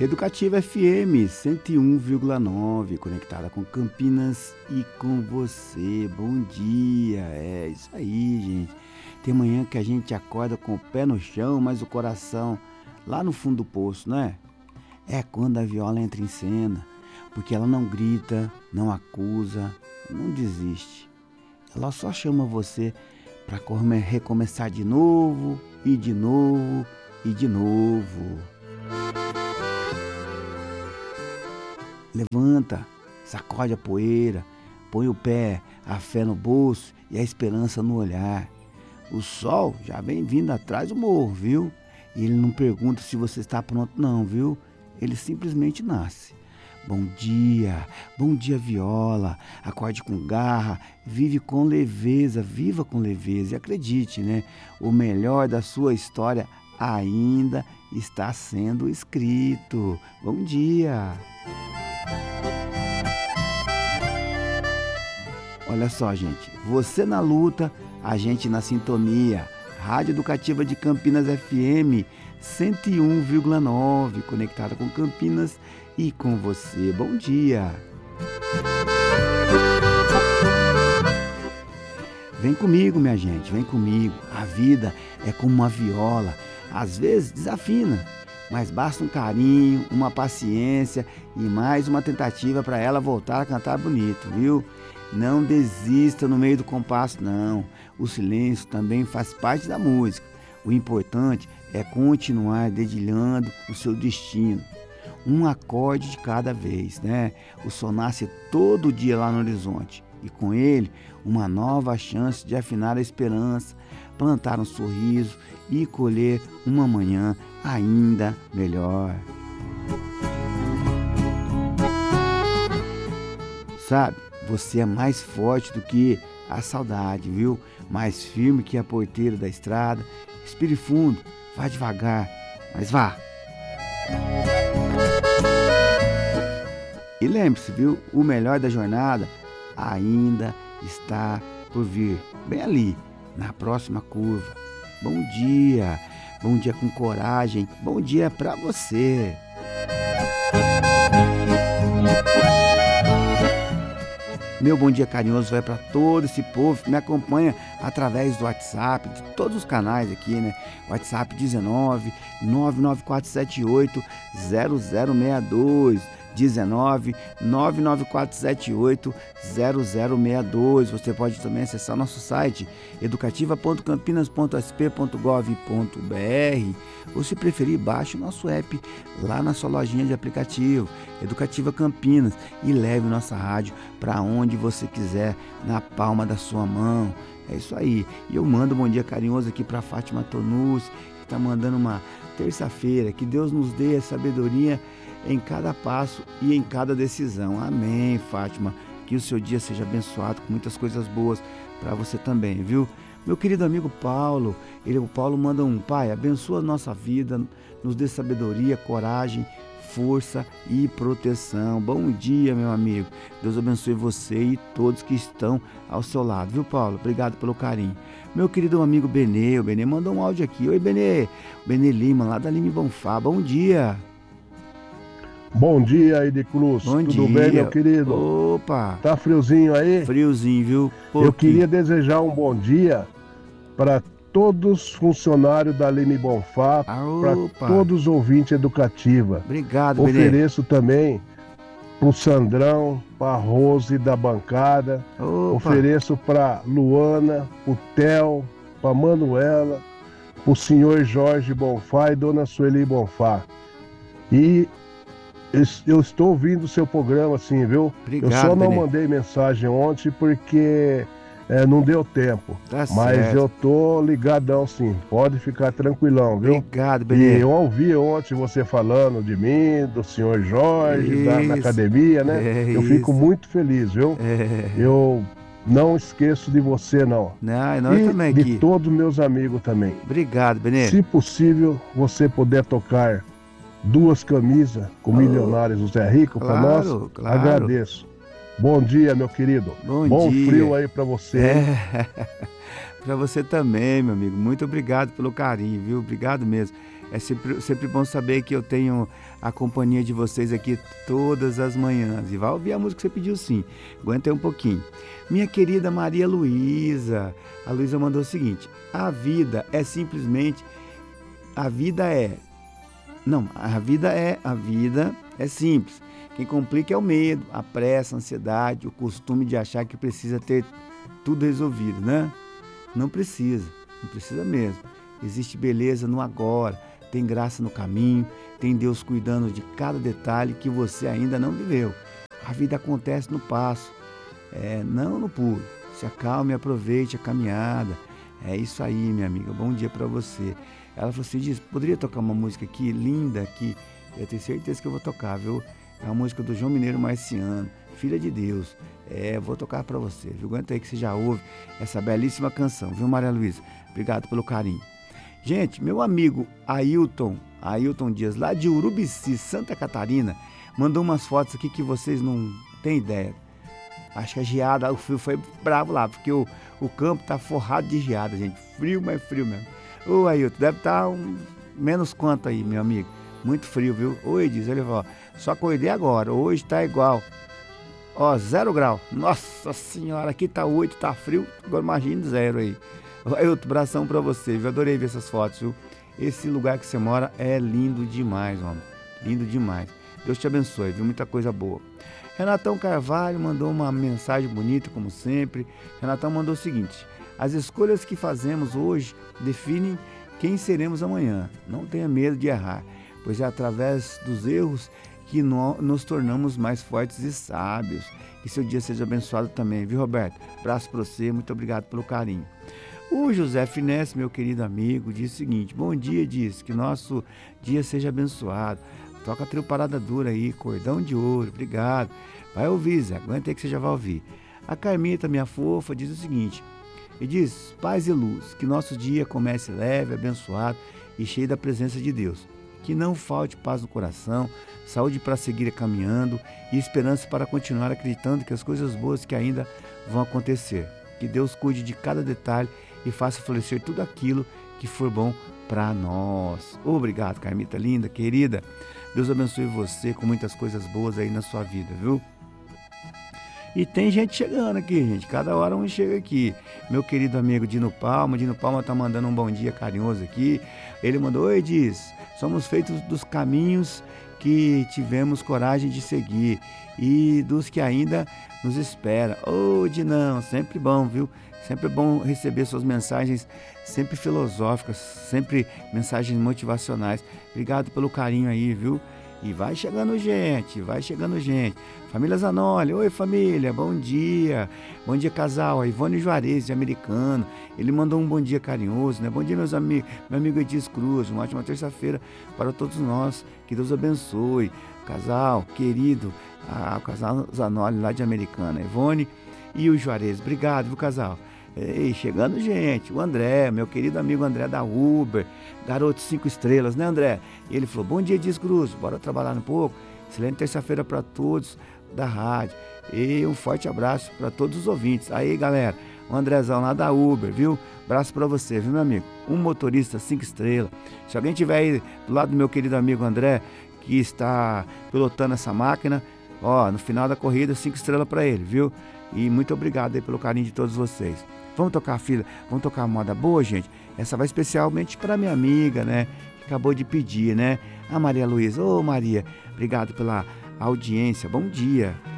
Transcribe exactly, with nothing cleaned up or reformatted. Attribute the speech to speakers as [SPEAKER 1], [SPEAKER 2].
[SPEAKER 1] Educativa F M cento e um vírgula nove, conectada com Campinas e com você. Bom dia, é isso aí, gente. Tem manhã que a gente acorda com o pé no chão, mas o coração lá no fundo do poço, não é? É quando a viola entra em cena, porque ela não grita, não acusa, não desiste. Ela só chama você para recomeçar de novo, e de novo, e de novo. Levanta, sacode a poeira, põe o pé, a fé no bolso e a esperança no olhar. O sol já vem vindo atrás do morro, viu? E ele não pergunta se você está pronto não, viu? Ele simplesmente nasce. Bom dia, bom dia viola, acorde com garra, vive com leveza, viva com leveza e acredite, né? O melhor da sua história ainda está sendo escrito. Bom dia! Olha só, gente, você na luta, a gente na sintonia. Rádio Educativa de Campinas F M cento e um vírgula nove, conectada com Campinas e com você. Bom dia! Vem comigo, minha gente, vem comigo. A vida é como uma viola, às vezes desafina, mas basta um carinho, uma paciência e mais uma tentativa para ela voltar a cantar bonito, viu? Não desista no meio do compasso, não. O silêncio também faz parte da música. O importante é continuar dedilhando o seu destino. Um acorde de cada vez, né? O sol nasce todo dia lá no horizonte. E com ele, uma nova chance de afinar a esperança, plantar um sorriso e colher uma manhã ainda melhor. Sabe? Você é mais forte do que a saudade, viu? Mais firme que a porteira da estrada. Respire fundo, vá devagar, mas vá. E lembre-se, viu? O melhor da jornada ainda está por vir. Bem ali, na próxima curva. Bom dia, bom dia com coragem. Bom dia pra você. Meu bom dia carinhoso vai para todo esse povo que me acompanha através do WhatsApp, de todos os canais aqui, né? WhatsApp dezenove, nove nove quatro sete oito, zero zero seis dois. dezenove, nove nove quatro sete oito, zero zero seis dois. Você pode também acessar nosso site educativa ponto campinas ponto s p ponto gov ponto b r, ou se preferir, baixe o nosso app lá na sua lojinha de aplicativo Educativa Campinas e leve nossa rádio para onde você quiser, na palma da sua mão. É isso aí. E eu mando um bom dia carinhoso aqui para Fátima Tonus, que está mandando uma terça-feira. Que Deus nos dê a sabedoria em cada passo e em cada decisão. Amém, Fátima. Que o seu dia seja abençoado com muitas coisas boas para você também, viu? Meu querido amigo Paulo, ele, o Paulo manda um: Pai, abençoa a nossa vida, nos dê sabedoria, coragem, força e proteção. Bom dia, meu amigo. Deus abençoe você e todos que estão ao seu lado, viu, Paulo? Obrigado pelo carinho. Meu querido amigo Benê, o Benê mandou um áudio aqui. Oi, Benê. Benê Lima, lá da Lime Bonfá. Bom dia.
[SPEAKER 2] Bom dia, Edi Cruz.
[SPEAKER 1] Bom
[SPEAKER 2] Tudo
[SPEAKER 1] dia.
[SPEAKER 2] bem, meu querido?
[SPEAKER 1] Opa.
[SPEAKER 2] Tá friozinho aí?
[SPEAKER 1] Friozinho, viu?
[SPEAKER 2] Eu queria desejar um bom dia para todos os funcionários da Lime Bonfá, para todos os ouvintes educativa.
[SPEAKER 1] Obrigado,
[SPEAKER 2] Ofereço Benê. Também para o Sandrão, para a Rose da bancada.
[SPEAKER 1] Opa.
[SPEAKER 2] Ofereço para Luana, para o Theo, para a Manuela, para o senhor Jorge Bonfá e dona Sueli Bonfá. E eu estou ouvindo o seu programa, sim, viu?
[SPEAKER 1] Obrigado,
[SPEAKER 2] eu só não
[SPEAKER 1] Benê.
[SPEAKER 2] mandei mensagem ontem porque é, não deu tempo.
[SPEAKER 1] Tá
[SPEAKER 2] mas
[SPEAKER 1] certo.
[SPEAKER 2] Eu tô ligadão, sim. Pode ficar tranquilão, viu?
[SPEAKER 1] Obrigado, Benê.
[SPEAKER 2] E eu ouvi ontem você falando de mim, do senhor Jorge, da, da academia, né?
[SPEAKER 1] É
[SPEAKER 2] eu
[SPEAKER 1] isso.
[SPEAKER 2] fico muito feliz, viu?
[SPEAKER 1] É.
[SPEAKER 2] Eu não esqueço de você, não.
[SPEAKER 1] Não, nós
[SPEAKER 2] e
[SPEAKER 1] também
[SPEAKER 2] de
[SPEAKER 1] aqui.
[SPEAKER 2] todos os meus amigos também.
[SPEAKER 1] Obrigado, Benê.
[SPEAKER 2] Se possível, você puder tocar duas camisas com
[SPEAKER 1] oh,
[SPEAKER 2] Milionários do Zé Rico,
[SPEAKER 1] claro,
[SPEAKER 2] para nós,
[SPEAKER 1] claro.
[SPEAKER 2] agradeço. Bom dia, meu querido.
[SPEAKER 1] Bom,
[SPEAKER 2] Bom
[SPEAKER 1] dia.
[SPEAKER 2] frio aí pra você.
[SPEAKER 1] É, para você também, meu amigo. Muito obrigado pelo carinho, viu? Obrigado mesmo. É sempre, sempre bom saber que eu tenho a companhia de vocês aqui todas as manhãs. E vai ouvir a música que você pediu, sim. Aguenta aí um pouquinho. Minha querida Maria Luísa. A Luísa mandou o seguinte: a vida é simplesmente... A vida é... Não, a vida é... A vida é simples. Quem complica é o medo, a pressa, a ansiedade, o costume de achar que precisa ter tudo resolvido, né? Não precisa, não precisa mesmo. Existe beleza no agora, tem graça no caminho, tem Deus cuidando de cada detalhe que você ainda não viveu. A vida acontece no passo, é, não no pulo. Se acalme e aproveite a caminhada. É isso aí, minha amiga. Bom dia para você. Ela falou assim, diz, poderia tocar uma música aqui, linda aqui? Eu tenho certeza que eu vou tocar, viu? É a música do João Mineiro Marciano, Filha de Deus. É, vou tocar para você, viu? Aguenta aí que você já ouve essa belíssima canção, viu, Maria Luísa? Obrigado pelo carinho. Gente, meu amigo Ailton, Ailton Dias, lá de Urubici, Santa Catarina, mandou umas fotos aqui que vocês não têm ideia. Acho que a geada, o frio foi bravo lá, porque o, o campo tá forrado de geada, gente. Frio, mas frio mesmo. Ô, Ailton, deve estar um, menos quanto aí, meu amigo? Muito frio, viu? Oi, diz ele, ó, só acordei agora, hoje tá igual, ó, zero grau. Nossa senhora, aqui tá oito, tá frio, agora imagine zero aí. Ailton, abração pra você, viu? Adorei ver essas fotos, viu? Esse lugar que você mora é lindo demais, homem, lindo demais. Deus te abençoe, viu? Muita coisa boa. Renatão Carvalho mandou uma mensagem bonita, como sempre. Renatão mandou o seguinte: as escolhas que fazemos hoje definem quem seremos amanhã. Não tenha medo de errar, pois é através dos erros que nós nos tornamos mais fortes e sábios. Que seu dia seja abençoado também, viu, Roberto? Abraço para você, muito obrigado pelo carinho. O José Finesse, meu querido amigo, diz o seguinte: bom dia, diz, que nosso dia seja abençoado. Toca a trio Parada Dura aí, Cordão de Ouro, obrigado. Vai ouvir, Zé, aguenta aí que você já vai ouvir. A Carmita, minha fofa, diz o seguinte, e diz, paz e luz, que nosso dia comece leve, abençoado e cheio da presença de Deus. Que não falte paz no coração, saúde para seguir caminhando e esperança para continuar acreditando que as coisas boas que ainda vão acontecer. Que Deus cuide de cada detalhe e faça florescer tudo aquilo que for bom para nós. Obrigado, Carmita linda, querida. Deus abençoe você com muitas coisas boas aí na sua vida, viu? E tem gente chegando aqui, gente. Cada hora um chega aqui. Meu querido amigo Dino Palma. Dino Palma tá mandando um bom dia carinhoso aqui. Ele mandou, oi, diz, somos feitos dos caminhos que tivemos coragem de seguir e dos que ainda nos espera. Ô, Dinão, sempre bom, viu? Sempre bom receber suas mensagens, sempre filosóficas, sempre mensagens motivacionais. Obrigado pelo carinho aí, viu? E vai chegando gente, vai chegando gente. Família Zanoli, oi família, bom dia. Bom dia, casal. A Ivone Juarez, de Americano. Ele mandou um bom dia carinhoso, né? Bom dia, meus amigos. Meu amigo Edis Cruz, uma ótima terça-feira para todos nós. Que Deus abençoe. Casal, querido, ah, o casal Zanoli lá de Americana. Ivone e o Juarez. Obrigado, viu, casal? Ei, chegando gente, o André, meu querido amigo André da Uber, garoto cinco estrelas, né, André? E ele falou, bom dia, Dias Cruz, bora trabalhar um pouco, excelente terça-feira para todos da rádio, e um forte abraço para todos os ouvintes. Aí, galera, o Andrezão lá da Uber, viu? Abraço para você, viu, meu amigo? Um motorista cinco estrelas. Se alguém tiver aí do lado do meu querido amigo André, que está pilotando essa máquina, ó, no final da corrida, cinco estrelas para ele, viu? E muito obrigado aí pelo carinho de todos vocês. Vamos tocar, filha, vamos tocar moda boa, gente? Essa vai especialmente para minha amiga, né? Que acabou de pedir, né? A Maria Luísa. Ô, Maria, obrigado pela audiência. Bom dia.